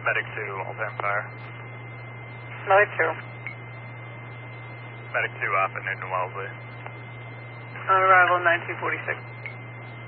Medic 2, All-Time Fire. Medic 2. Medic 2 off at Newton Wellesley. On arrival, 1946.